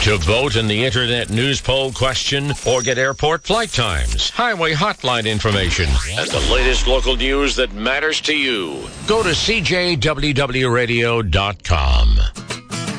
To vote in the Internet News Poll question or get airport flight times, highway hotline information, and the latest local news that matters to you, go to CJWWRadio.com.